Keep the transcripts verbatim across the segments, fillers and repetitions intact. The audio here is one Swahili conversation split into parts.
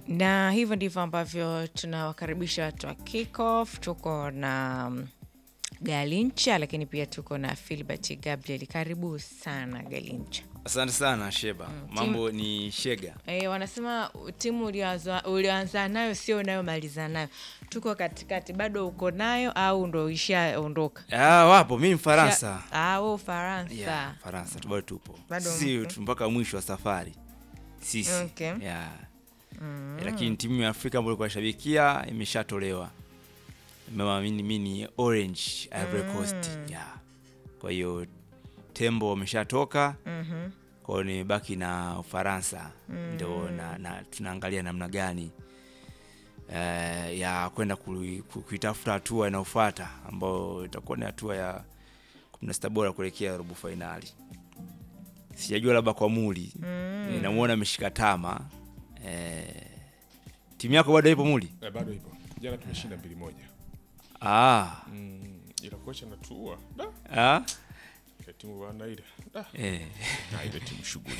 Na hivyo ndivyo ambavyo tunawakaribisha watu wa Kickoff. Tuko na um, Galincha, lakini pia tuko na Philbert Gabriel. Karibu sana Galincha. Asante sana Sheba. Mm, Mambo timu, ni shega. Eh, wanasema timu ulianza ulianza nayo sio nayo maliza nayo. Tuko katikati, bado uko nayo au ndo ishaondoka? Ah, wapo mimi Mfaransa. Ah, wewe Faransa. Yeah, Faransa tu bado tupo. Bado si mpaka mwisho wa safari. Sisi. Okay. Yeah. Mm. Lakini timu ya Afrika ambayo kwa shabikia imeshatolewa. Mama mimi mimi ni Orange Ivory Coast. Mm. Yeah. Kwa hiyo Tembo wameshatoka. Mhm. Kwa hiyo nimebaki na Ufaransa. Mm. Ndio na, na tunaangalia namna gani eh ya kwenda kuitafuta hatua inayofuata ambayo itakuwa ni hatua ya kumi na sita bora kuelekea robo finali. Sijajua labda kwa Muli. Mm. Namuona ameshika tama. Eh, timu yako bado ipo Muli? Eh, bado ipo. Jana tumeshinda mbili moja. Ah. Mm, ila kocha natua. Da. Ah. Kwa timu wana ile. Da. Eh. Na ile timu shughuli.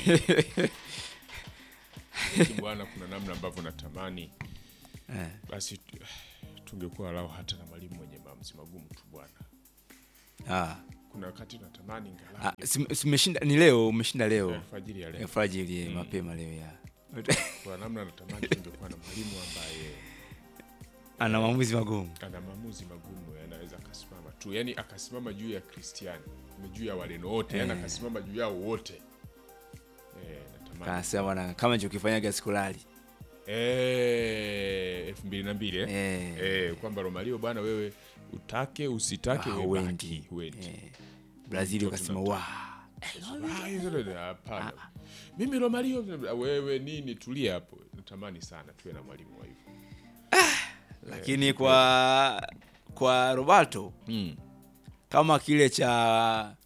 Timu bwana kuna namna ambavyo natamani. Eh. Basi tungekuwa lao hata na mwalimu mwenye maamuzi magumu tu bwana. Ah. Kuna wakati natamani ngalau. Ah, simeshinda ni leo, umeshinda leo. Fajiri ya leo. Eh, fajiri mm. mapema leo ya. Kwa namna natamani tungekuwa na mwalimu ambaye ana maamuzi magumu. Ana maamuzi magumu yanaweza akasimama tu. Yaani akasimama juu ya Cristiano, juu ya wale wote, yaani akasimama juu yao wote. Eh, natamani. Kasema na kama nilichokifanyaga Skolari. Eh, elfu mbili na mbili eh. Eh, eh kwamba Romario bwana wewe utake usitake ah, wewe baki, huendi. Eh. Brazil ukasema wa. Hapana. Mimi Romario wewe nini tulia hapo. Natamani sana tuwe na mwalimu wa hivyo. Lakini eh, kwa kwa Roberto mm. kama kile cha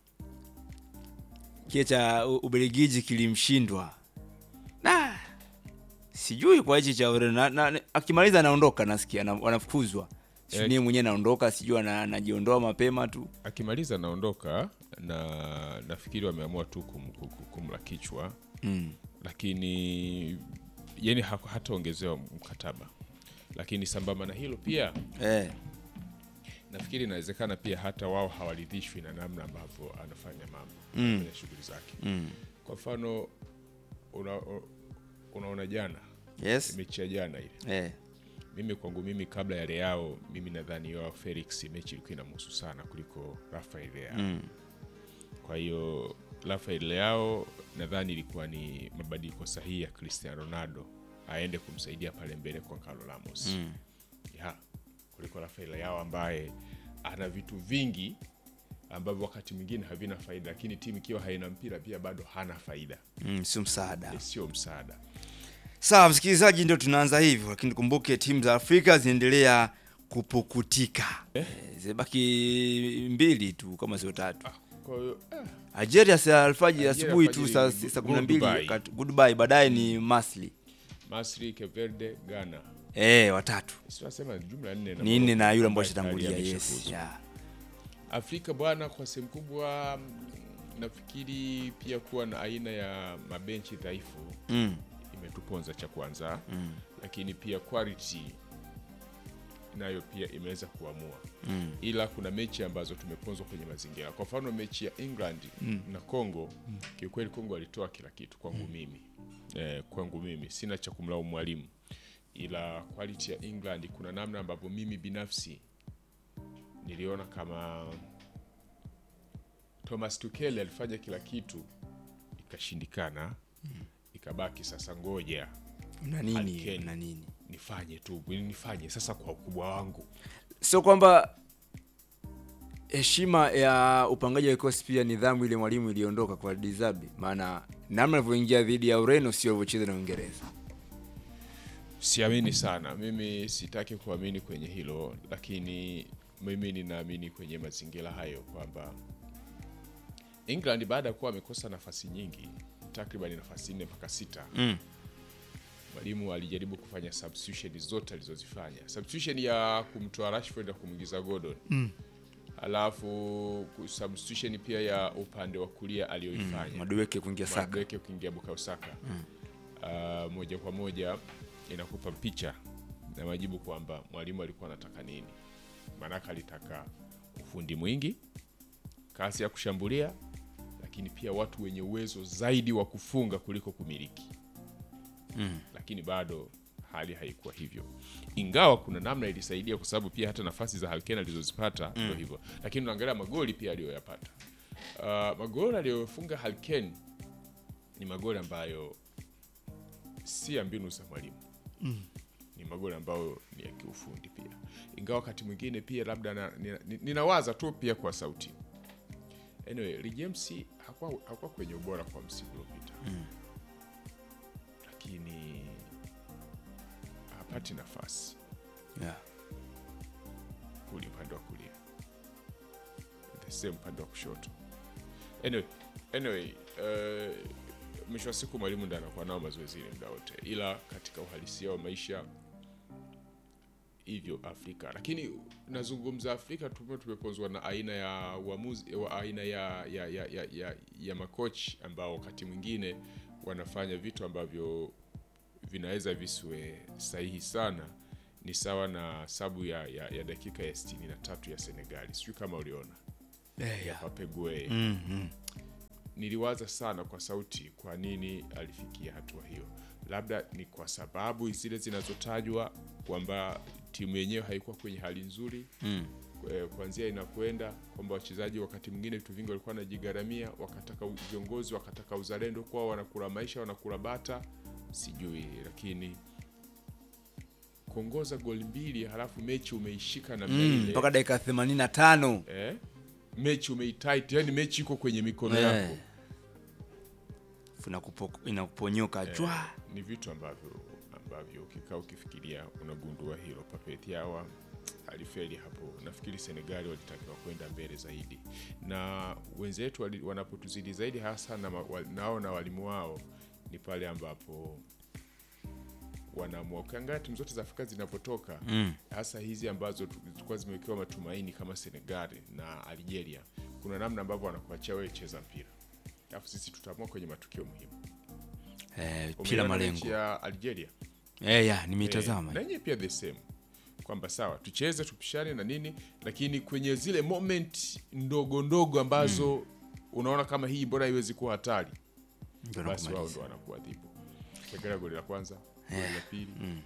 kile cha Ubelgiji kilimshindwa. Na sijui kwa hichi cha na, na, akimaliza anaondoka nasikia wanafukuzwa. Sio yeye mwenyewe anaondoka, sijui anajiondoa mapema tu. Akimaliza anaondoka na nafikiri wameamua tu kum, kum, kumla kichwa. Mm. Lakini yani hataongezewa mkataba. Lakini sambamba na hilo pia eh nafikiri inawezekana pia hata wao hawaridhishwi na namna ambavyo anafanya mambo mm. kwenye shughuli zake. Mm. Kwa mfano una, unaona jana yes. mechi ya jana ile. Eh. Mimi kwangu mimi kabla ya Leao mimi nadhani yao Felix mechi ilikuwa inamhusu sana kuliko Rafael Leao. Mm. Kwa hiyo Rafael Leao nadhani ilikuwa ni mabadiliko sahihi ya Cristiano Ronaldo aende kumsaidia pale mbele kwa Carlos Ramos. Mm. Ya, kuliko Rafael Leao ambaye ana vitu vingi ambavyo wakati mwingine havina faida, lakini timu ikiwa haina mpira pia bado hana faida. Mm, sio msaada. E, sio msaada. Sawa msikilizaji, ndio tunaanza hivyo, lakini kumbuke timu za Afrika zinaendelea kupukutika. Eh? E, zibaki mbili tu kama sio tatu. Ah, kwa hiyo eh. Algeria saa alfajiri asubuhi tu saa kumi na mbili goodbye, baadaye ni Masri. Masri, Cape Verde, Ghana. Eh, watatu. Tunasema jumla nne na nne na yule ambaye atangulia yes. Yeah. Afrika bwana kwa sehemu kubwa nafikiri pia kuwa na aina ya mabenchi dhaifu. Mm. Imetuponza cha kwanza. Mm. Lakini pia quality nayo pia imeweza kuamua. Mm. Ila kuna mechi ambazo tumeponzwa kwenye mazingira. Kwa mfano mechi ya England mm. na Congo, mm. kiukweli Congo alitoa kila kitu kwangu mm. mimi. Eh, kwangu mimi sina cha kumlaumu mwalimu. Ila quality ya England kuna namna ambapo mimi binafsi niliona kama Thomas Tuchel alifanya kila kitu ikashindikana. Mm. Ikabaki sasa ngoja na nini na nini nifanye tu nifanye sasa kwa ukubwa wangu. Sio kwamba heshima ya upangaji wa kikosi pia nidhamu ile mwalimu iliondoka kwa Dizabi, maana namna alivyoingia dhidi ya Ureno sio alivyocheza na Uingereza. Siamini sana. Mimi sitaki kuamini kwenye hilo, lakini mimi ninaamini kwenye mazingira hayo kwamba England baada ya kuwa amekosa nafasi nyingi, takriban nafasi nne mpaka sita. Mm. Mwalimu alijaribu kufanya substitution zote alizozifanya. Substitution ya kumtoa Rashford na kumuingiza Gordon. Mm. Alafu substitution pia ya upande wa kulia aliyoifanya. Mm. Madueke kuingia Saka. Madueke kuingia Bukayo Saka. Mm. Uh, moja kwa moja inakupa picha na majibu kwamba mwalimu alikuwa anataka nini. Maanake alitaka ufundi mwingi, kasi ya kushambulia, lakini pia watu wenye uwezo zaidi wa kufunga kuliko kumiliki. Mm. Lakini bado hali haikuwa hivyo. Ingawa kuna namna ilisaidia kwa sababu pia hata nafasi za Harry Kane alizozipata ndio mm. hivyo. Lakini unaangalia magoli pia aliyoyapata. Uh, magoli aliyofunga Harry Kane ni magoli ambayo si ya mbinu za mwalimu. Mm. Ni magoli ambayo ni ya kiufundi pia. Ingawa wakati mwingine pia labda na, ninawaza tu pia kwa sauti. Anyway, Lee James hakuwa hakuwa kwenye ubora kwa msimu uliopita. Mm. Lakini hapati nafasi. Yeah. Kuli upande wa kulia. The same upande wa kushoto. Anyway, anyway, uh, mwisho wa siku mwalimu ndiye anakuwa nao mazoezi ile muda wote. Ila katika uhalisia wa maisha hivyo Afrika. Lakini nazungumza Afrika tume tumepozwa na aina ya uamuzi wa aina ya ya ya ya, ya, ya makochi ambao wakati mwingine wanafanya vitu ambavyo vinaweza visiwe sahihi sana. Ni sawa na sabu ya, ya, ya dakika ya sitini na tatu ya Senegal. Sijui kama uliona. Yeah, yeah. Pape Gueye. Mm-hmm. Niliwaza sana kwa sauti kwa nini alifikia hatua hiyo. Labda ni kwa sababu zile zinazotajwa kwamba timu yenyewe haikuwa kwenye hali nzuri. Mm. Kuanzia inakwenda kwamba wachezaji wakati mwingine vitu vingi walikuwa wanajigaramia, wakataka viongozi, wakataka uzalendo kwa wanakula maisha, wanakula bata, sijui. Lakini kuongoza goli mbili halafu mechi umeishika na mbele mm, mpaka dakika themanini na tano. Eh? Mechi umeitight, yani mechi iko kwenye mikono yeah. yako. Inakuponyoka eh, jwa. Ni vitu ambavyo ambavyo ukikaa ukifikiria unagundua hilo. Pape Thiaw alifeli hapo. Nafikiri Senegal walitakiwa kwenda mbele zaidi. Na wenzetu wanapotuzidi zaidi hasa na nao na walimu wao ni pale ambapo wanaamua. Ukiangalia timu zote za Afrika zinapotoka mm. hasa hizi ambazo tulikuwa zimewekewa matumaini kama Senegal na Algeria, kuna namna ambavyo wanakuachia wewe cheza mpira. Alafu sisi tutaamua kwenye matukio muhimu. Eh, pila malengo ya Algeria. Eh, ya nimetazama. Eh, na yeye pia the same. Kwamba sawa, tucheze, tupishane na nini, lakini kwenye zile moment ndogo ndogo ambazo mm. unaona kama hii bora haiwezi kuwa hatari. Basi wao ndo wanakuadhibu. Tegera goli la kwanza, goli la pili. Mm.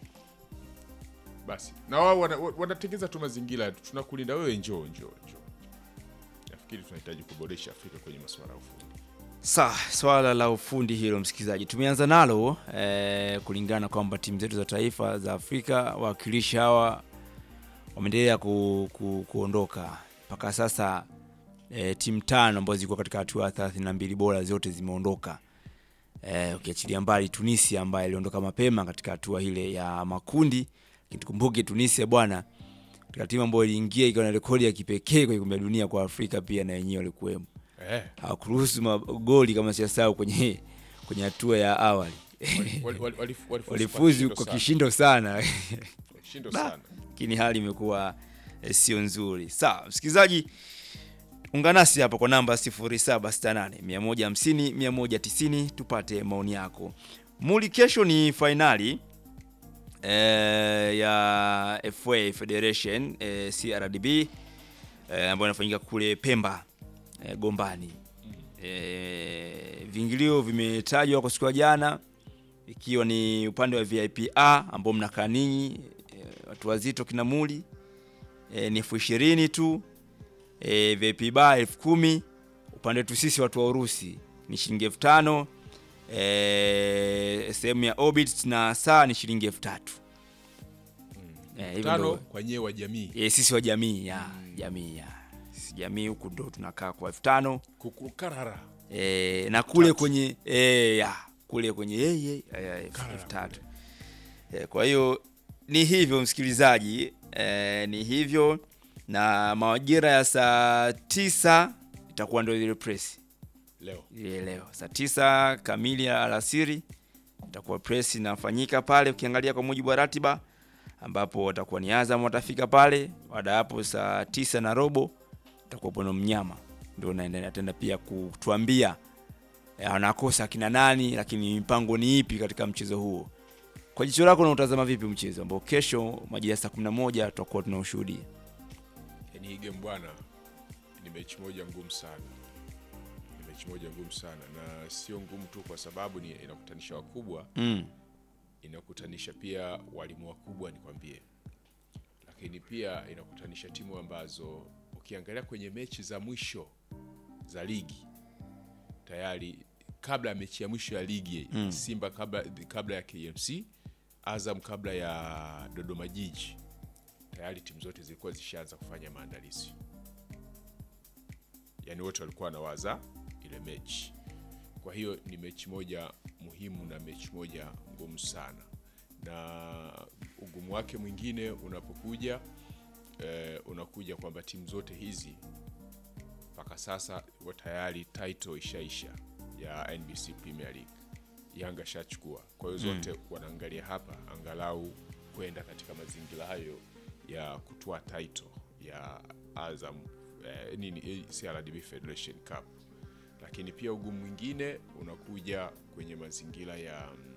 Basi. Na wao wanategeza tu mazingira, tunakulinda wewe, njoo njoo njoo. Nafikiri tunahitaji kuboresha Afrika kwenye masuala ya ufundi. Sa, swala la ufundi hilo msikizaji. Tumeanza nalo eh, kulingana kwamba timu zetu za taifa za Afrika wakilishi hawa wameendelea ku, ku, kuondoka. Mpaka sasa eh, timu tano ambazo ziko katika hatua thelathini na mbili bora zote zimeondoka. Eh, ukiachilia mbali Tunisia ambaye iliondoka mapema katika hatua ile ya makundi. Tukumbuke Tunisia bwana, katika timu ambayo iliingia ikiwa na rekodi ya kipekee kwa kombe la dunia kwa Afrika pia na wenyewe walikuwemo. Eh. Hawakuruhusu magoli kama siyasahau kwenye kwenye hatua ya awali. Walifuzu kwa kishindo sana. Kishindo sana. Lakini hali imekuwa eh, sio nzuri. Sawa, msikilizaji, ungana nasi hapa kwa namba sifuri saba sita nane mia moja hamsini mia moja tisini tupate maoni yako. Muli kesho ni finali eh, ya F A Federation eh, C R D B eh, ambayo inafanyika kule Pemba e, Gombani. E, vingilio vimetajwa kwa siku ya jana ikiwa ni upande wa V I P A ambao mnakaa ninyi e, watu wazito kina Muli e, ni elfu ishirini tu. E, V I P B elfu kumi. Upande wetu sisi watu wa Urusi ni shilingi elfu tano. Eh, sehemu ya Orbit na saa ni shilingi elfu tatu. Eh, tano kwa nyewe wa jamii. Eh, sisi wa jamii ya mm. jamii ya jamii huku ndo tunakaa kwa elfu tano kukukarara eh, na kule tatu. Kwenye eh ya kule kwenye yeye elfu tatu. Eh, kwa hiyo ni hivyo msikilizaji, eh, ni hivyo, na majira ya saa tisa itakuwa ndio ile press leo. Ile leo saa tisa kamili alasiri itakuwa press inafanyika pale, ukiangalia kwa mujibu wa ratiba, ambapo watakuwa ni Azam watafika pale. Baada hapo saa tisa na robo itakuwa Bono Mnyama ndio naendelea tena pia kutuambia anakosa kina nani, lakini mipango ni ipi katika mchezo huo. Kwa jicho lako unautazama vipi mchezo ambao kesho majira ya saa kumi na moja tutakuwa tunaushuhudia? Yaani hii game bwana ni mechi moja ngumu sana. Ni mechi moja ngumu sana na sio ngumu tu kwa sababu ni inakutanisha wakubwa. Mm. Inakutanisha pia walimu wakubwa nikwambie. Lakini pia inakutanisha timu ambazo ukiangalia kwenye mechi za mwisho za ligi tayari kabla ya mechi ya mwisho ya ligi mm. Simba kabla kabla ya K M C, Azam kabla ya Dodoma Jiji, tayari timu zote zilikuwa zishaanza kufanya maandalizi. Yaani wote walikuwa wanawaza ile mechi. Kwa hiyo ni mechi moja muhimu na mechi moja ngumu sana. Na ugumu wake mwingine unapokuja eh, unakuja kwamba timu zote hizi mpaka sasa tayari title ishaisha ya N B C Premier League. Yanga shachukua. Kwa hiyo zote mm. wanaangalia hapa angalau kwenda katika mazingira hayo ya kutoa title ya Azam eh, nini C R D B Federation Cup. Lakini pia ugumu mwingine unakuja kwenye mazingira ya um,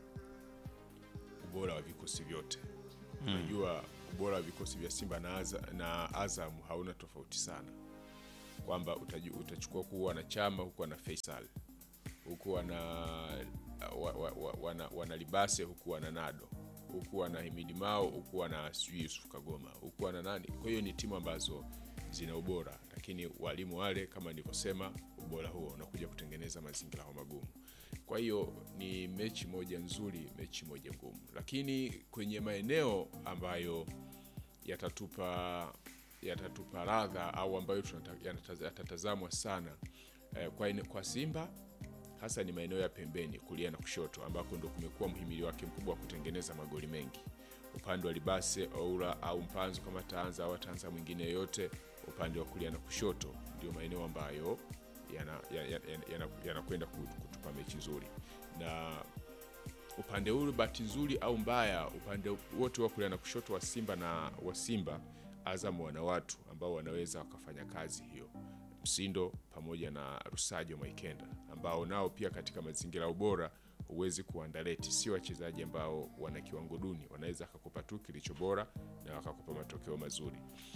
ubora wa vikosi vyote. Unajua mm. ubora wa vikosi vya Simba na Azam, na Azam hauna tofauti sana. Kwamba utachukua kuwa na Chama huko na Faisal. Huku wana wa, wa, wa, wana, wana Libase, huku wana Nado, huku wana Himidi Mao, huku wana Yusuf Kagoma, huku wana nani. Kwa hiyo ni timu ambazo zina ubora, lakini walimu wale kama nilivyosema ubora huo unakuja kutengeneza mazingira magumu. Kwa hiyo ni mechi moja nzuri, mechi moja ngumu. Lakini kwenye maeneo ambayo yatatupa yatatupa ladha au ambayo yatatazamwa sana eh, kwa kwa Simba hasa ni maeneo ya pembeni kulia na kushoto ambako ndo kumekuwa mhimili wake mkubwa wa kutengeneza magoli mengi. Upande wa Libase, Oura au Mpanzu kama taanza au taanza mwingine yote, upande wa kulia na kushoto ndio maeneo ambayo yanakwenda yana, yana, yana, yana kutupa mechi nzuri. Na upande ule bahati nzuri au mbaya, upande wote wa kulia na kushoto wa Simba na wa Simba, Azam wana watu ambao wanaweza wakafanya kazi hiyo. Msindo pamoja na Rusajo Maikenda ambao nao pia katika mazingira ubora uwezi kuandaleti, sio wachezaji ambao wana kiwango duni, wanaweza kukupa tu kilicho bora na wakakupa matokeo mazuri.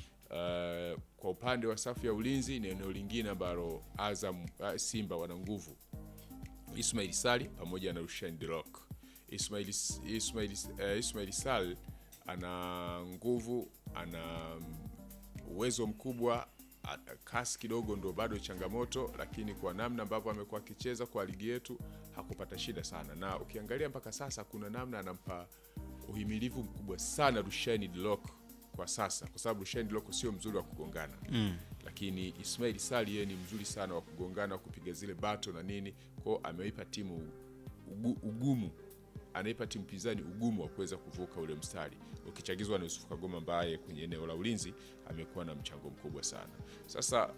Uh, kwa upande wa safu ya ulinzi ni eneo lingine ambalo Azam uh, Simba wana nguvu. Ismail Sali pamoja na Rushain Delok. Ismail Ismail uh, Ismail Sali ana nguvu, ana uwezo mkubwa, kasi kidogo ndo bado changamoto, lakini kwa namna ambavyo amekuwa akicheza kwa ligi yetu hakupata shida sana. Na ukiangalia mpaka sasa kuna namna anampa uhimilivu mkubwa sana Rushain Delok kwa sasa, kwa sababu Rushain Delok sio mzuri wa kugongana. Mm. Lakini Ismail Sali yeye ni mzuri sana wa kugongana, kupiga zile bato na nini. Kwa ameipa timu ugu, ugumu. Anaipa timu pinzani ugumu wa kuweza kuvuka ule mstari. Ukichagizwa na Yusuf Kagoma ambaye kwenye eneo la ulinzi amekuwa na mchango mkubwa sana. Sasa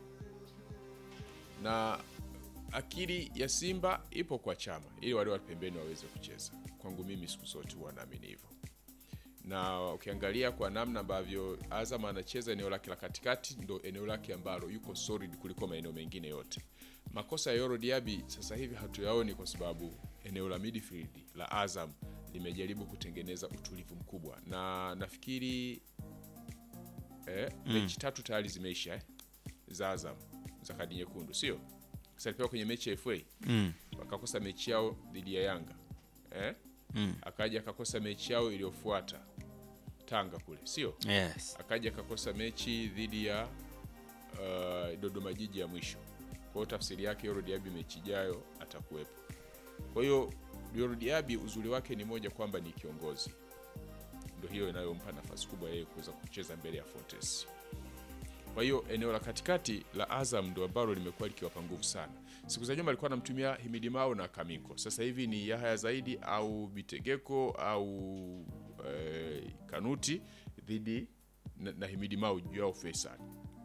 na akili ya Simba ipo kwa Chama ili wale wa pembeni waweze kucheza. Kwangu mimi siku zote huwa naamini hivyo. Na ukiangalia kwa namna ambavyo Azam anacheza eneo lake la katikati ndo eneo lake ambalo yuko solid kuliko maeneo mengine yote. Makosa ya Yoro Diaby sasa hivi hatuyaoni kwa sababu eneo la midfield la Azam limejaribu kutengeneza utulivu mkubwa. Na nafikiri eh, mm. mechi tatu tayari zimeisha eh, za Azam za kadi nyekundu, sio? Sasa alipewa kwenye mechi ya F A mm. wakakosa mechi yao dhidi ya Yanga. Eh? Mm. Akaja akakosa mechi yao iliyofuata Tanga kule, sio? Yes. Akaja akakosa mechi dhidi ya uh, Dodoma Jiji ya mwisho. Kwa hiyo tafsiri yake Yoro Diaby mechi ijayo atakuwepo. Kwa hiyo Yoro Diaby uzuri wake ni moja kwamba ni kiongozi. Ndio hiyo inayompa nafasi kubwa yeye kuweza kucheza mbele ya Fortes. Kwa hiyo eneo la katikati la Azam ndio ambalo limekuwa likiwapa nguvu sana. Siku za nyuma alikuwa anamtumia Himidi Mao na Kamiko. Sasa hivi ni Yahya Zaidi au Bitegeko au e, Kanuti dhidi na, na Himidi Mao juu ya Faisal.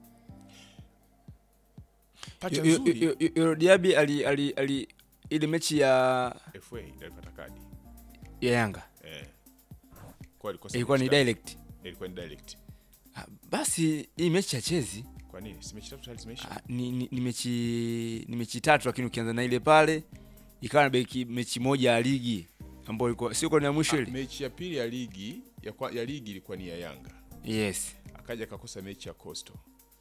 Pacha nzuri. Yoro Diaby ali ali ali ile mechi ya F A ilipata kadi ya Yanga. Eh. Kwa ilikuwa ni direct. Ilikuwa ni direct. Ah, basi hii mechi ya chezi. Kwa nini? Si mechi tatu tayari zimeisha? Ah, ni, ni, ni mechi ni mechi tatu, lakini ukianza na ile pale ikawa na beki mechi moja ya ligi Ambayo ilikuwa sio kwa ni ya mwisho Ah, ile. mechi ya pili ya ligi ya, kwa, ya ligi ilikuwa ni ya Yanga. Yes. Akaja akakosa mechi ya Coastal.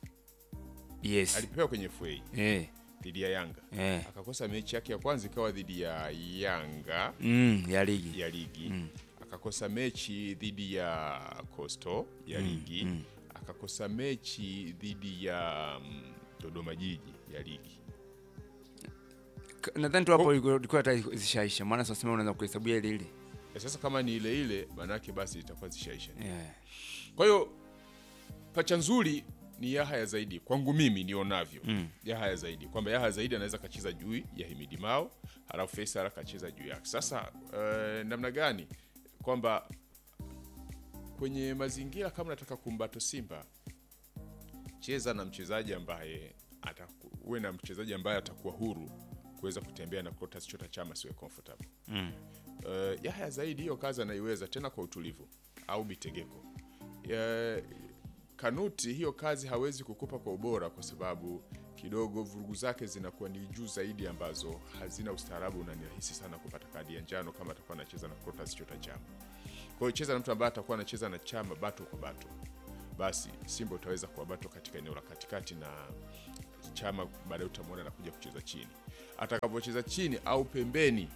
Yes. Alipewa kwenye F A Eh. dhidi ya Yanga. Eh. Akakosa mechi yake ya kwanza ikawa dhidi ya Yanga Mm, ya ligi. ya ligi. Mm. Akakosa mechi dhidi ya Coastal ya ligi. Mm. Akakosa mechi dhidi ya um, Dodoma Jiji ya ligi. Nadhani tu hapo ilikuwa hata zishaisha. Maana sasa unaanza kuhesabia ile ile. E, sasa kama ni ile ile maana yake basi itakuwa zishaisha. Yeah. Kwa hiyo pacha nzuri ni Yahya Zaidi kwangu mimi nionavyo. Mm. Yahya Zaidi kwamba Yahya Zaidi anaweza kacheza juu ya Himidi Mao, halafu Faisal akacheza juu yake. Sasa uh, namna gani kwamba kwenye mazingira kama nataka kumbato Simba, cheza na mchezaji ambaye atakuwa na mchezaji ambaye atakuwa huru kuweza kutembea na Clatous Chota Chama siwe comfortable. Mm. Uh, Yahya Zaidi hiyo kazi anaiweza tena kwa utulivu au Bitegeko. Uh, Kanuti hiyo kazi hawezi kukupa kwa ubora kwa sababu kidogo vurugu zake zinakuwa ni juu zaidi ambazo hazina ustaarabu na ni rahisi sana kupata kadi ya njano kama atakuwa anacheza na Clatous Chota Chama. Kwa hiyo cheza na mtu ambaye atakuwa anacheza na Chama bato kwa bato. Basi Simba utaweza kuwa bato katika eneo la katikati na Chama baadaye utamwona anakuja kucheza chini. Atakapocheza chini au pembeni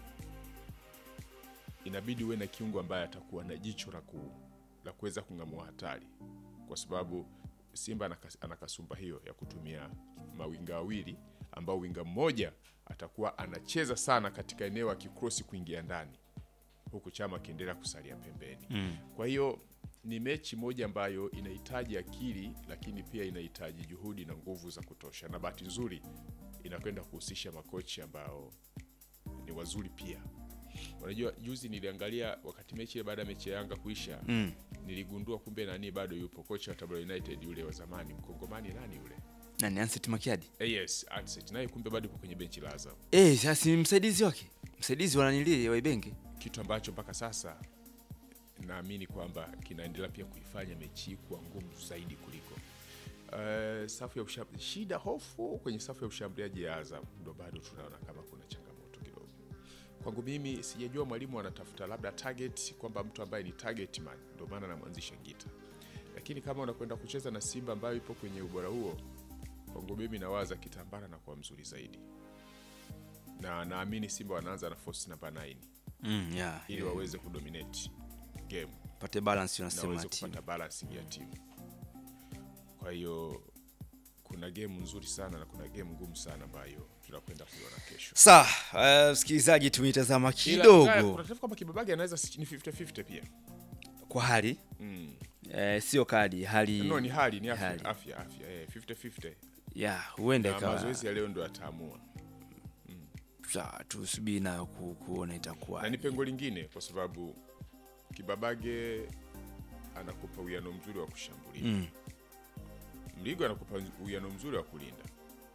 inabidi uwe na kiungo ambaye atakuwa na jicho la ku la kuweza kungamua hatari. Kwa sababu Simba anakasumba hiyo ya kutumia mawinga wawili ambao winga mmoja atakuwa anacheza sana katika eneo la kikrosi kuingia ndani huku Chama kiendelea kusalia pembeni. Mm. Kwa hiyo ni mechi moja ambayo inahitaji akili lakini pia inahitaji juhudi na nguvu za kutosha, na bahati nzuri inakwenda kuhusisha makochi ambao ni wazuri pia. Unajua juzi niliangalia wakati mechi ile baada ya mechi ya Yanga kuisha, mm. niligundua kumbe nani bado yupo, kocha wa Tabora United yule wa zamani Mkongomani nani yule? Nani, Anset Makiadi? Eh, yes, Anset. Naye kumbe bado yupo kwenye benchi la Azam. Eh, sasa ni msaidizi wake. Msaidizi wa nani wa Ibenge. Kitu ambacho mpaka sasa naamini kwamba kinaendelea pia kuifanya mechi kuwa ngumu zaidi kuliko. Uh, safu ya ushambuliaji, shida hofu kwenye safu ya ushambuliaji ya Azam ndio bado tunaona kama kuna changamoto kidogo. Kwangu mimi sijajua mwalimu anatafuta labda target kwamba mtu ambaye ni target man ndio maana anamwanzisha Gita. Lakini kama unakwenda kucheza na Simba ambayo ipo kwenye ubora huo, kwangu mimi nawaza Kitambara na kuwa mzuri zaidi. Na naamini Simba wanaanza na force number nine. Mm, yeah. Ili Yeah. waweze kudominate game. Pate balance unasema timu. Kupata balance ya timu. Kwa hiyo kuna game nzuri sana na kuna game ngumu sana ambayo tunakwenda kuiona kesho. Sawa, msikilizaji, uh, tumetazama kidogo. Tunatafuta kwamba Kibabage anaweza ni fifty fifty pia. Kwa hali? Mm. Eh, sio kadi, hali. No, ni hali, ni afya, hali. afya, afya. Eh, fifty fifty. Yeah, huenda ikawa. Mazoezi ya leo ndio ataamua. Mm. Sawa, tusubiri na ku, kuona itakuwa. Na ni pengo lingine kwa sababu Kibabage anakupa uwiano mzuri wa kushambulia. Mm. Mligo anakupa uwiano mzuri wa kulinda.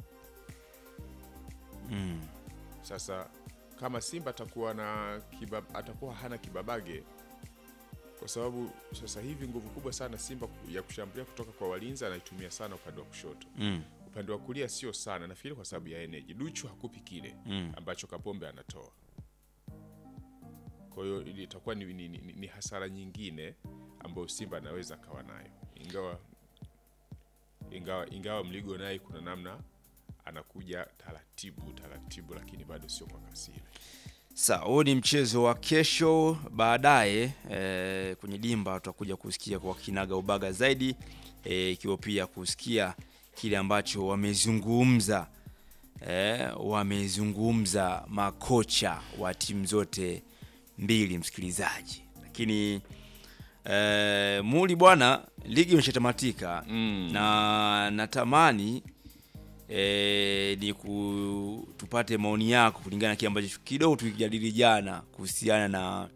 Mm. Sasa kama Simba atakuwa na kibab, atakuwa hana Kibabage kwa sababu sasa hivi nguvu kubwa sana Simba ya kushambulia kutoka kwa walinzi anaitumia sana upande wa kushoto. Mm. Upande wa kulia sio sana, nafikiri kwa sababu ya energy. Duchu hakupi kile mm. ambacho Kapombe anatoa. Kwa hiyo itakuwa ni, ni, ni, ni hasara nyingine ambayo Simba anaweza kawa nayo. Ingawa ingawa ingawa Mligo naye kuna namna anakuja taratibu taratibu lakini bado sio kwa kasi ile. Sawa, huo ni mchezo wa kesho. Baadaye e, kwenye dimba tutakuja kusikia kwa kinaga ubaga zaidi e, ikiwa pia kusikia kile ambacho wamezungumza e, wamezungumza makocha wa timu zote mbili, msikilizaji. Lakini e, Muli bwana, ligi imeshatamatika mm. na natamani E, ni ku, tupate maoni yako kulingana na kile ambacho kidogo tulijadili jana kuhusiana na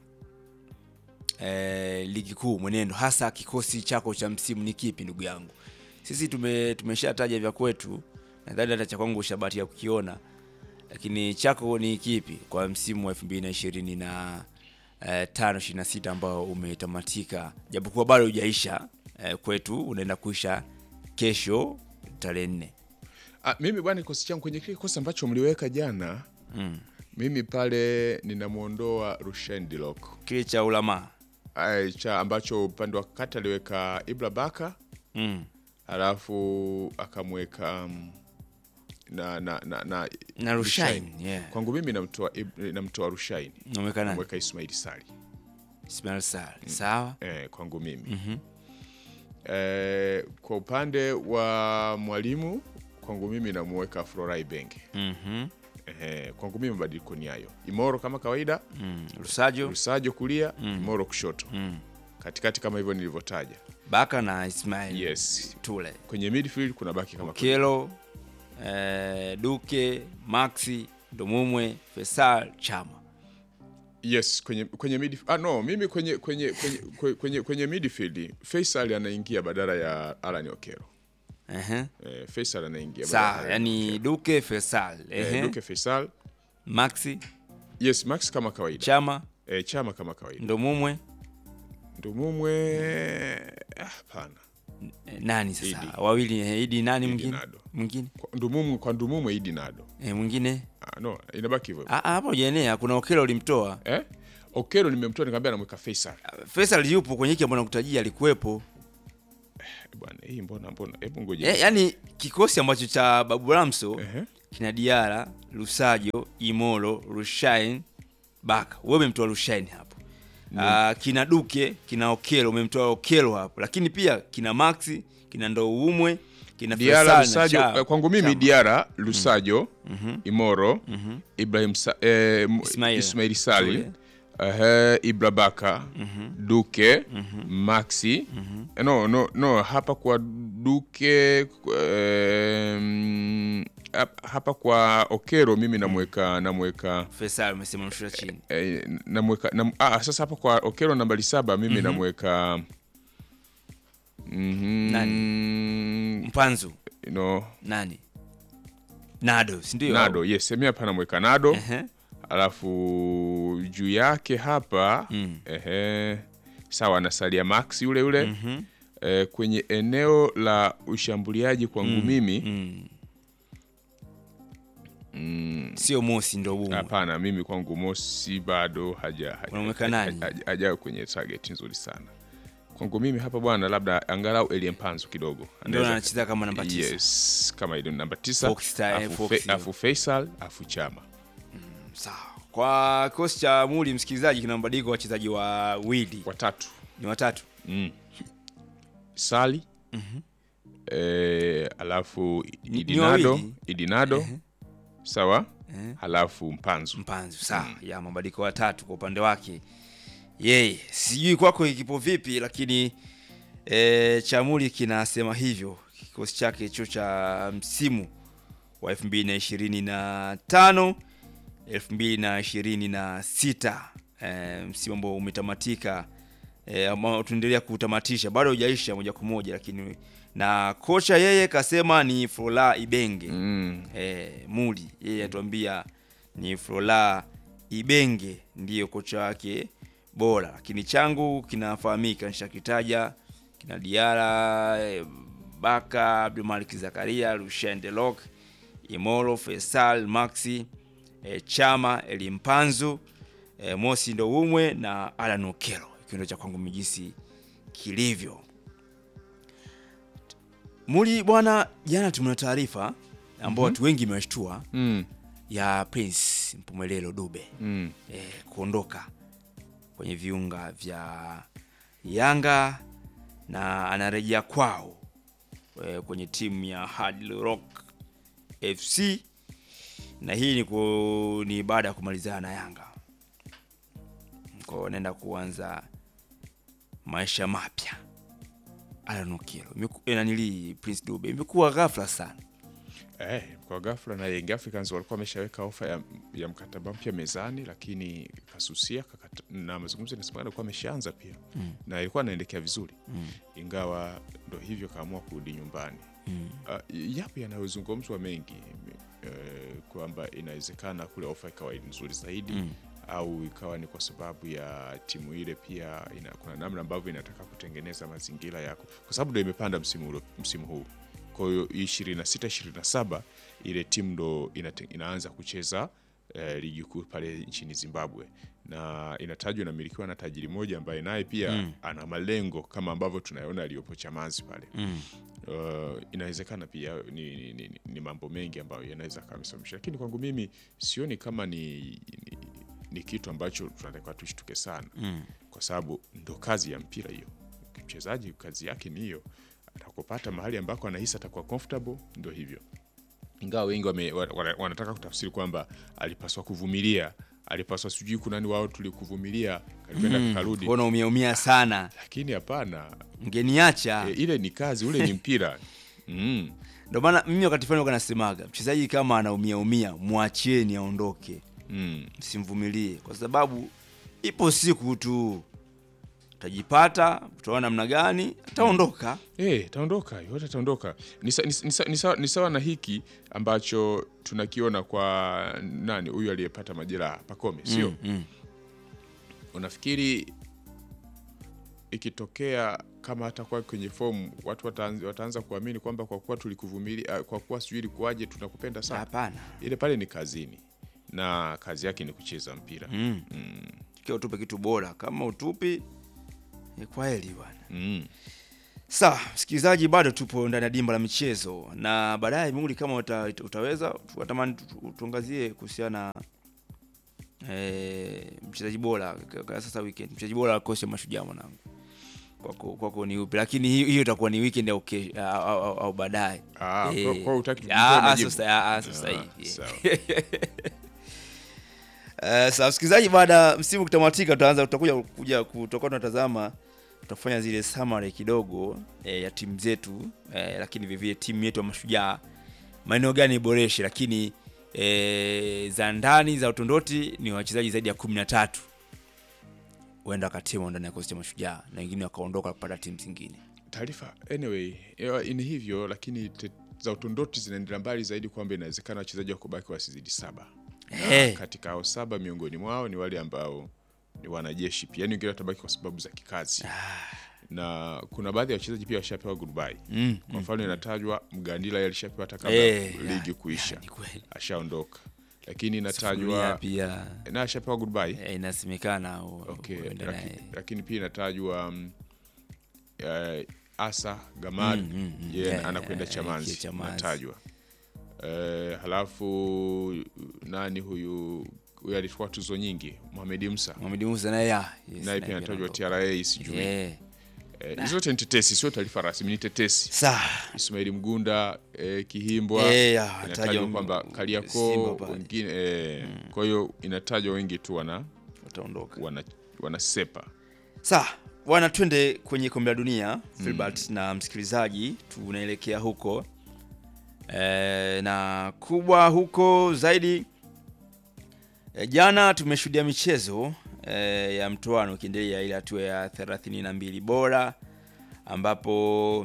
e, ligi kuu mwenendo, hasa kikosi chako cha msimu ni kipi ndugu yangu? Sisi tume tumeshataja vya kwetu, nadhani hata cha kwangu ushabatia kukiona, lakini chako ni kipi kwa msimu wa elfu mbili na ishirini na tano ishirini na sita ambao umetamatika, japokuwa bado hujaisha e, kwetu unaenda kuisha kesho tarehe nne. Ah, mimi bwana kikosi changu kwenye kile kikosi ambacho mliweka jana mm. Mimi pale ninamuondoa Rushain De Reuck. Kile cha ulama. Ai cha ambacho upande wa kati aliweka Ibra Baka. Mm. Alafu akamweka um, na na na na, na Rushain. Yeah. Kwangu mimi namtoa namtoa Rushain. Namweka nani? Namweka Ismail Sali. Ismail Sali. Mm. Sawa. Eh, kwangu mimi. Mhm. Eh, kwa upande wa mwalimu kwangu mimi namuweka Florai Benge. Mhm. Eh, kwangu mimi mabadiliko ni hayo. Imoro kama kawaida. Mm. Rusajo. Rusajo kulia, mm. Imoro kushoto. Mm. Katikati kama hivyo nilivyotaja. Baka na Ismail. Yes. Tule. Kwenye midfield kuna baki kama Kelo, eh, Duke, Maxi, Ndomumwe, Faisal, Chama. Yes, kwenye kwenye midfield. Ah no, mimi kwenye kwenye kwenye kwenye, kwenye midfield Faisal anaingia badala ya Alan Okero. Uh-huh. Eh, Faisal anaingia badala. Sawa, yani Duke, Faisal. Eh, eh, Duke, Faisal. Maxi. Yes, Max kama kawaida. Chama. Eh, Chama kama kawaida. Ndomumwe. Ndomumwe hapana. Ah, nani sasa? Idi. Wawili Idi nani mwingine? Mwingine? Ndumumwe kwa Ndumumwe Idi Nado. Eh, mwingine? Ah no, inabaki hivyo. Ah hapo jenea kuna Okelo ulimtoa. Eh? Okelo nimemtoa nikamwambia namweka Faisal. Faisal yupo kwenye hiki ambacho nakutajia alikuwepo. Eh, bwana hii mbona mbona hebu ngoje. Eh, yani kikosi ambacho cha Babu Ramso uh-huh. kina Diara, Lusajo, Imolo, Rushain, Baka. Wewe umemtoa Rushain hapo. Uh, kina Duke, kina Okelo, umemtoa Okelo hapo. Lakini pia kina Maxi, kina Ndoumwe, kina Diara, Lusajo, kwangu mimi Chama. Diara, Lusajo, mm-hmm. Imoro, mm-hmm. Ibrahim Sa eh, Ismail, Ismail Sali, uh, Ibra Baka, mm-hmm. Duke, mm-hmm. Maxi. Mm-hmm. No, no, no, hapa kwa Duke um, hapa kwa Okero mimi namweka namweka Faisal umesema mshusha chini. Eh, namweka nam, ah sasa hapa kwa Okero nambari saba mimi mm-hmm. namweka mhm nani? Mpanzu. No. Nani? Nado, si ndio? Nado, yes, mimi hapa namweka Nado. Uh-huh. Alafu juu yake hapa mm. ehe sawa nasalia Max yule yule. Mm-hmm. Eh, kwenye eneo la ushambuliaji kwangu mm. mimi mm. Mm. Sio Mosi ndo bumu. Hapana, mimi kwangu Mosi bado haja unamweka nani? Haja, haja kwenye target nzuri sana. Kwangu mimi hapa bwana labda angalau Elie Mpanzu kidogo. Ndio anacheza kama namba tisa. Yes, kama ile namba tisa. Afu, fe, afu Faisal, afu Chama. Mm, sawa. Kwa kosi cha Muli msikilizaji kina mabadiliko wachezaji wawili. Watatu. Ni watatu. Mm. Sali. Mhm. Eh, alafu Idinado, Idinado. Uh-huh. Sawa? Eh. Halafu Mpanzu. Mpanzu, sawa. Mm. Ya mabadiliko watatu kwa upande wake. Yeye, sijui kwako ikipo vipi lakini e, Chamuli kinasema hivyo. Kikosi chake hicho cha msimu wa elfu mbili na ishirini na tano elfu mbili na ishirini na sita e, msimu ambao umetamatika e, ambao tunaendelea kutamatisha. Bado hujaisha moja kwa moja lakini na kocha yeye kasema ni Frola Ibenge. Mm. Eh, Muli yeye atuambia ni Frola Ibenge ndiyo kocha wake bora, lakini changu kinafahamika nishakitaja kina Diara, eh, Baka, Abdulmalik Zakaria, Rushain De Reuck, Imolo, Faisal, Maxi, eh, Chama, Elie Mpanzu, eh, Mosi Ndoumwe na Alan Okelo. Kindo cha kwangu mjisi kilivyo. Muli bwana, jana tumena taarifa ambao watu mm-hmm. wengi wameshtua mm. ya Prince Mpumelelo Dube mm. eh, kuondoka kwenye viunga vya Yanga na anarejea kwao e, kwenye timu ya Hard Rock F C, na hii ni, ku, ni baada ya kumalizana na Yanga. Kwa anaenda kuanza maisha mapya. Alan Okelo inanili Prince Dube imekuwa ghafla sana. Eh, kwa ghafla na Young Africans walikuwa wameshaweka ofa ya, ya mkataba mpya mezani lakini kasusia kakata, na mazungumzo yanasema alikuwa ameshaanza pia. Mm. Na ilikuwa inaelekea vizuri. Mm. Ingawa ndo hivyo kaamua kurudi nyumbani. Mm. Uh, yapo yanayozungumzwa mengi uh, kwamba inawezekana kule ofa ikawa nzuri zaidi. Mm. Au ikawa ni kwa sababu ya timu ile pia ina, kuna namna ambavyo inataka kutengeneza mazingira yako kwa sababu ndio imepanda msimu ule, msimu huu. Kwa hiyo ishirini na sita ishirini na saba ile timu ndo ina, inaanza kucheza eh, ligi kuu pale nchini Zimbabwe, na inatajwa inamilikiwa na tajiri mmoja ambaye naye pia mm. ana malengo kama ambavyo tunaona aliyopo Chamazi pale mm. Uh, inawezekana pia ni, ni, ni, ni mambo mengi ambayo yanaweza kamsababisha, lakini kwangu mimi sioni kama ni, ni, ni kitu ambacho tunatakiwa tushtuke sana mm. kwa sababu ndo kazi ya mpira hiyo. Mchezaji kazi yake ni hiyo, atakupata mahali ambako anahisi atakuwa comfortable, ndo hivyo. Ingawa wengi wame, wanataka kutafsiri kwamba alipaswa kuvumilia, alipaswa sijui kuna nani wao tulikuvumilia kalipenda mm, karudi. Mbona umeumia sana? Lakini hapana, mngeniacha. E, ile ni kazi, ule ni mpira. Mm. Ndio maana mimi wakati fulani kanasemaga, mchezaji kama anaumia umia, muachieni aondoke. Mm. Msimvumilie kwa sababu ipo siku tu tajipata, utaona namna gani ataondoka. Eh, ataondoka, yote ataondoka. Ni ni sawa na hiki ambacho tunakiona kwa nani huyu aliyepata majeraha Pacome, sio? Mm, mm. Unafikiri ikitokea kama hatakuwa kwenye fomu watu wataanza, wataanza kuamini kwamba kwa kuwa tulikuvumilia, kwa kuwa sijui kuaje tunakupenda sana? Hapana. Ile pale ni kazini na kazi yake ni kucheza mpira. Mm. Mm. Kile utupe kitu bora, kama utupi ni kwa heli bwana. Mm. Sawa, msikilizaji, bado tupo ndani ya dimba la michezo na baadaye Mungu kama uta, utaweza tunatamani tuangazie kuhusiana eh mchezaji bora kwa sasa weekend. Mchezaji bora akosa Mashujaa mwanangu. Kwako kwako ni upi? Lakini hiyo hiyo itakuwa ni weekend au okay, au, au, au baadaye. Ah, e, kwa kwa utaki ah sasa sasa hivi. Sawa. Eh, sasa msikilizaji, baada msimu kutamatika tutaanza tutakuja kuja kutoka tunatazama, tutafanya zile summary kidogo eh, ya timu zetu eh, lakini vivyo timu yetu ya Mashujaa maeneo gani iboreshe, lakini eh, za ndani za utondoti ni wachezaji zaidi ya kumi na tatu waenda katema ndani ya kosti ya Mashujaa na wengine wakaondoka kupata timu zingine. Taarifa anyway ni hivyo, lakini te, za utondoti zinaendelea mbali zaidi kwamba inawezekana wachezaji wakubaki wasizidi saba. Hey. Katika hao saba miongoni mwao ni wale ambao ni wanajeshi pia, yani wengine watabaki kwa sababu za kikazi. Ah. Na kuna baadhi ya wachezaji pia washapewa goodbye. Mm, kwa mfano mm, inatajwa Mgandila alishapewa hata kabla hey, ligi kuisha. Yeah, ashaondoka. Lakini inatajwa pia na ashapewa goodbye. Eh, inasemekana okay, lakini, lakini pia inatajwa um, uh, Asa Gamad mm, mm, mm, yeah, yeah, anakwenda Chamazi, yeah, inatajwa. Eh, halafu nani huyu huyu alikuwa tuzo nyingi Mohamed Musa. Mohamed Musa naye ya yes, naye pia anatajwa T R A sijui. Yeah. Eh, hizo zote ni tetesi, sio taarifa rasmi, ni tetesi. Sawa. Ismail Mgunda, eh, Kihimbwa, yeah, inatajwa kwamba Kariako wengine eh, mm, kwa hiyo inatajwa wengi tu wana wataondoka. Wana wanasepa. Sawa. Wana twende kwenye kombe la dunia, Filbert mm, na msikilizaji, tunaelekea huko. E, na kubwa huko zaidi e, jana tumeshuhudia michezo e, ya mtoano ikiendelea ile hatua ya thelathini na mbili bora ambapo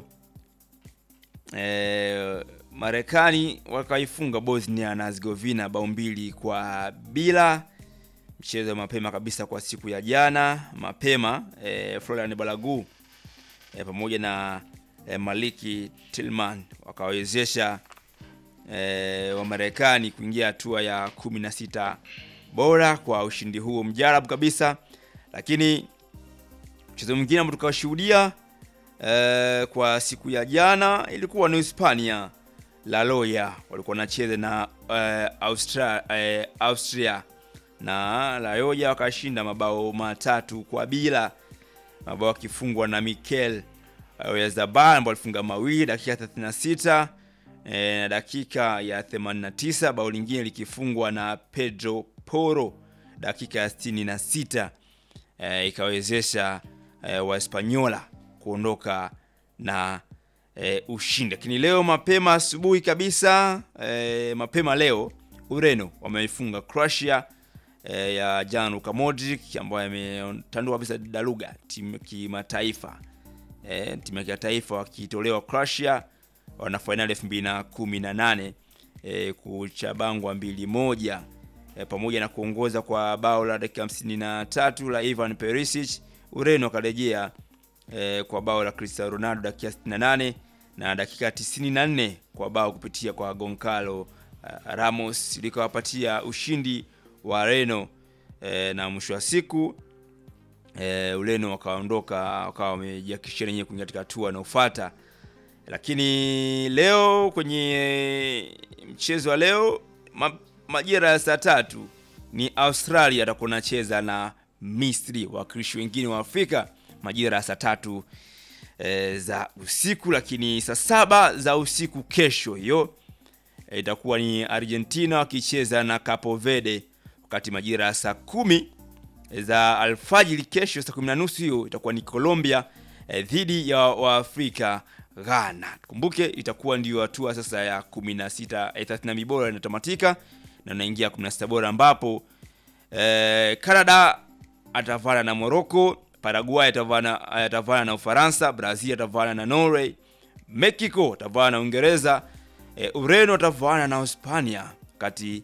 e, Marekani wakaifunga Bosnia na Herzegovina bao mbili kwa bila. Mchezo mapema kabisa kwa siku ya jana mapema e, Florian Balagu e, pamoja na e, Maliki Tillman wakawezesha E, wa Marekani kuingia hatua ya kumi na sita bora kwa ushindi huo mjarabu kabisa. Lakini mchezo mwingine ambao tukashuhudia e, kwa siku ya jana ilikuwa ni Hispania. La Loya walikuwa wanacheza na e, Austria, e, Austria na La Loya wakashinda mabao matatu kwa bila, mabao yakifungwa na Mikel Oyarzabal ambaye alifunga mawili dakika thelathini na sita. E, na dakika ya themanini na tisa bao lingine likifungwa na Pedro Porro dakika ya sitini na sita, e, ikawezesha e, wa Hispaniola kuondoka na e, ushindi. Lakini leo mapema asubuhi kabisa e, mapema leo Ureno wameifunga Croatia e, ya Jan Luka Modric ambaye ametandua kabisa daluga timu kimataifa. E, timu ya taifa wakitolewa Croatia wana finali elfu mbili na kumi na nane e, kuchabangwa mbili moja e, pamoja na kuongoza kwa bao la dakika hamsini na tatu la Ivan Perisic. Ureno karejea e, kwa bao la Cristiano Ronaldo dakika sitini na nane na dakika tisini na nne kwa bao kupitia kwa Goncalo uh, Ramos likawapatia ushindi Wareno e, na mwisho wa siku e, Ureno wakaondoka wakawa wamejiakishia wenyewe kuingia katika hatua inayofuata. Lakini leo kwenye mchezo wa leo ma, majira ya saa tatu ni Australia atakuwa anacheza na Misri, wakilishi wengine wa Afrika, majira ya saa tatu e, za usiku. Lakini saa saba za usiku kesho hiyo e, itakuwa ni Argentina wakicheza na Cape Verde, wakati majira ya saa kumi za alfajiri kesho saa kumi na nusu hiyo itakuwa ni Colombia e, dhidi ya Waafrika Ghana. Kumbuke itakuwa ndio hatua sasa ya kumi na sita eh, thelathini na mbili bora inatamatika na naingia kumi na sita bora ambapo eh, Canada atavana na Morocco, Paraguay atavana atavana na Ufaransa, Brazil atavana na Norway, Mexico atavana na Uingereza, eh, Ureno atavana na Hispania, kati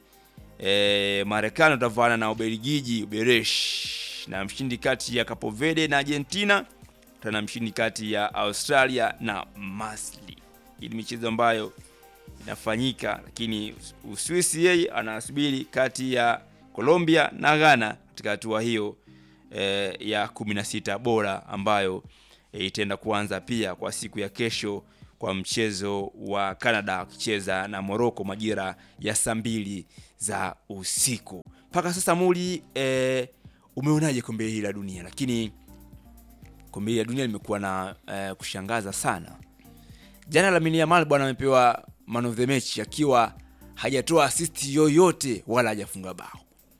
eh, Marekani atavana na Ubelgiji, Uberesh, na mshindi kati ya Cape Verde na Argentina tena mshindi kati ya Australia na Misri. Hii ni michezo ambayo inafanyika, lakini Uswisi yeye anasubiri kati ya Colombia na Ghana katika hatua hiyo e, ya kumi na sita bora ambayo e, itaenda kuanza pia kwa siku ya kesho kwa mchezo wa Canada wakicheza na Morocco majira ya saa mbili za usiku. Mpaka sasa Muli, e, umeonaje kombe hili la dunia? Lakini kombe la dunia limekuwa na uh, kushangaza sana. Jana Lamine Yamal bwana amepewa man of the match akiwa hajatoa assist yoyote wala hajafunga bao.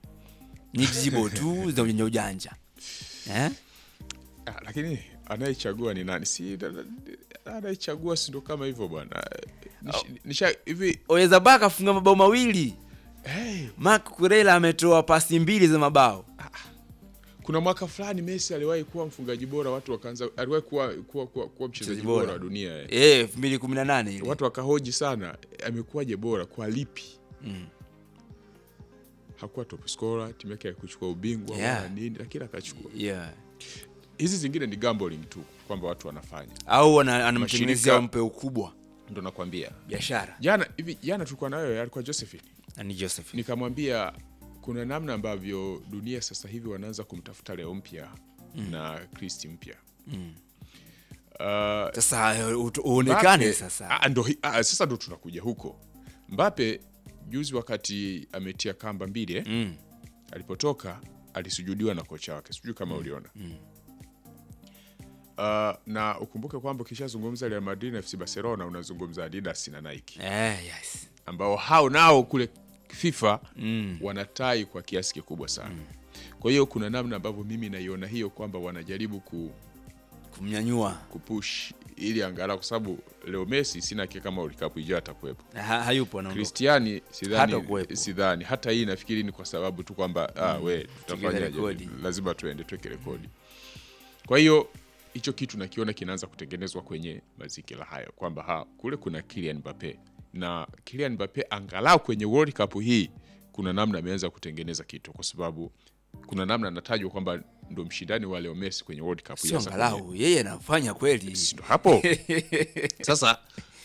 Ni jibo tu za ujanja ujanja. Eh? Ah, lakini anayechagua ni nani? Si anayechagua si ndo kama hivyo bwana. Nisha hivi Oyeza Baka afunga mabao mawili. Hey, Marc Kurela ametoa pasi mbili za mabao. kuna mwaka fulani Messi aliwahi kuwa mfungaji bora, watu wakaanza aliwahi kuwa kuwa kuwa, kuwa mchezaji bora wa dunia eh eh elfu mbili kumi na nane ile. Watu wakahoji sana amekuwaje bora kwa lipi? Mm. Hakuwa top scorer, timu yake haikuchukua ubingwa yeah, wala nini, lakini akachukua. Yeah. Hizi zingine ni gambling tu kwamba watu wanafanya. Au anamtengenezea mpe ukubwa. Ndo nakwambia. Biashara. Jana hivi jana tulikuwa na wewe, alikuwa Josephine. Ani Josephine. Nikamwambia kuna namna ambavyo dunia sasa hivi wanaanza kumtafuta leo mpya mm, na Kristi mpya. Mm. Uh, sasa uonekane sasa. Ah, ndo ah, sasa ndo tunakuja huko. Mbappe juzi wakati ametia kamba mbili eh, mm, alipotoka alisujudiwa na kocha wake. Sijui kama mm, uliona. Mm. Uh, na ukumbuke kwamba kishazungumza Real Madrid na F C Barcelona unazungumza Adidas na Nike. Eh, yes. Ambao hao nao kule FIFA mm, wanatai kwa kiasi kikubwa sana. Mm. Kwa hiyo kuna namna ambavyo mimi naiona hiyo kwamba wanajaribu ku kumnyanyua, kupush ili angalau, kwa sababu leo Messi sina hakika kama World Cup ijayo atakuwepo. Ha, hayupo na Cristiano sidhani sidhani. Hata hii nafikiri ni kwa sababu tu kwamba mm, ah we tutafanya lazima tuende tuweke rekodi. Kwa hiyo hicho kitu nakiona kinaanza kutengenezwa kwenye mazingira hayo kwamba ha kule kuna Kylian Mbappe, na Kylian Mbappe angalau kwenye World Cup hii kuna namna ameanza kutengeneza kitu, kwa sababu kuna namna anatajwa kwamba ndo mshindani wa Leo Messi kwenye World Cup. Sio angalau yeye anafanya kweli. Ndo hapo. Sasa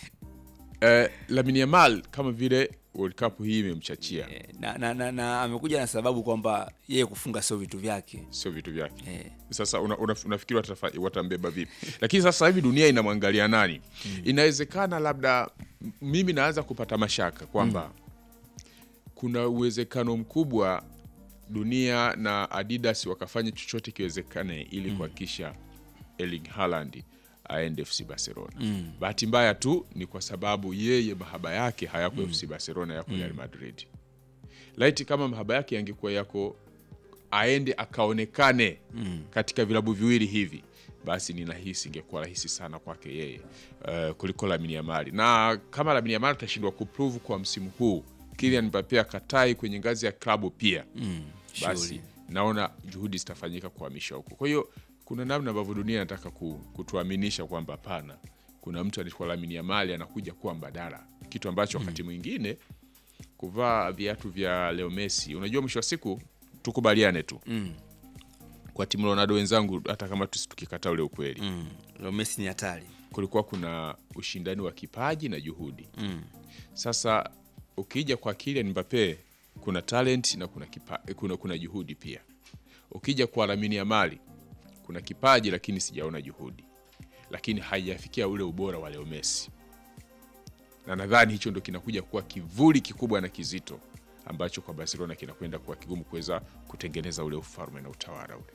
eh, Lamine Yamal kama vile World Cup hii imemchachia. Eh, na, na, na, na amekuja na sababu kwamba yeye kufunga sio vitu vyake. Sio vitu vyake. Eh. Sasa una, una, unafikiri watambeba vipi? Lakini sasa hivi dunia inamwangalia nani? Mm. Inawezekana labda mimi naanza kupata mashaka kwamba mm, kuna uwezekano mkubwa dunia na Adidas wakafanya chochote kiwezekane ili mm, kuhakikisha Erling Haaland aende F C Barcelona. Mm. Bahati mbaya tu ni kwa sababu yeye mahaba yake hayako mm, F C Barcelona, yako Real mm, Madrid. Laiti kama mahaba yake yangekuwa yako aende akaonekane mm, katika vilabu viwili hivi, basi ninahisi ingekuwa rahisi sana kwake yeye uh, kuliko Lamine Yamal. Na kama Lamine Yamal atashindwa kuprove kwa msimu huu, Kylian Mbappe akatai kwenye ngazi ya klabu pia, mm, basi surely, naona juhudi zitafanyika kuhamisha huko. Kwa hiyo kuna namna ambavyo dunia inataka kutuaminisha kwamba hapana, kuna mtu alikuwa Lamine Yamal anakuja kuwa mbadala, kitu ambacho wakati mwingine kuvaa viatu vya Leo Messi, unajua mwisho wa siku tukubaliane tu. Mm. Kwa timu Ronaldo wenzangu, hata kama tusitukikataa ule ukweli. Mm. Leo Messi ni hatari. Kulikuwa kuna ushindani wa kipaji na juhudi. Mm. Sasa ukija kwa Kylian Mbappe kuna talent na kuna, kipa, kuna, kuna juhudi pia. Ukija kwa Lamine Yamal kuna kipaji lakini sijaona juhudi, lakini haijafikia ule ubora wa Leo Messi, na nadhani hicho ndo kinakuja kuwa kivuli kikubwa na kizito ambacho kwa Barcelona kinakwenda kuwa kigumu kuweza kutengeneza ule ufalme na utawala ule.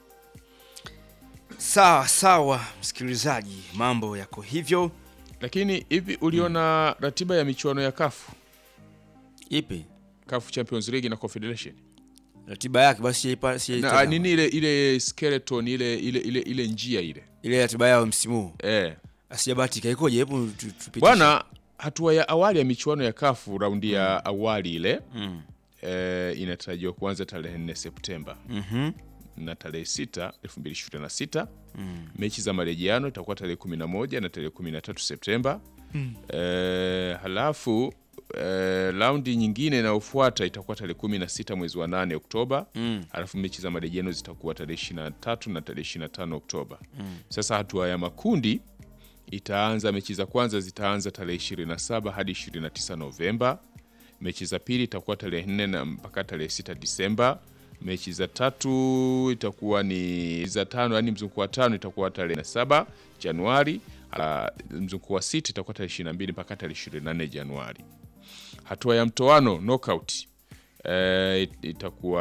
Sawa sawa msikilizaji, mambo yako hivyo. Lakini hivi uliona hmm. ratiba ya michuano ya kafu? Ipi? Kafu Champions League na Confederation. Ratiba yake basi ipa si na nini ile ile skeleton ile ile ile ile njia ile. Ile ratiba yao msimu. Eh. Asijabatika ikoje? Hebu tupitishe. Bwana, hatua ya awali ya michuano ya kafu raundi ya hmm. awali ile hmm. eh, inatarajiwa kuanza tarehe nne Septemba. Mhm. Na tarehe sita elfu mbili ishirini na sita. Mm. Mechi za marejeano itakuwa tarehe kumi na moja na tarehe kumi na tatu Septemba. Mm. E, halafu e, raundi nyingine inayofuata itakuwa tarehe kumi na sita mwezi wa nane Oktoba. Mm. Halafu mechi za marejeano zitakuwa tarehe ishirini na tatu na tarehe ishirini na tano Oktoba. Mm. Sasa hatua ya makundi itaanza, mechi za kwanza zitaanza tarehe ishirini na saba hadi ishirini na tisa Novemba. Mechi za pili itakuwa tarehe nne na mpaka tarehe sita Disemba. Mechi za tatu itakuwa ni za tano, yani mzunguko wa tano itakuwa tarehe saba Januari, mzunguko wa sita itakuwa tarehe ishirini na mbili mpaka tarehe ishirini na nne Januari. Hatua ya mtoano knockout eh, itakuwa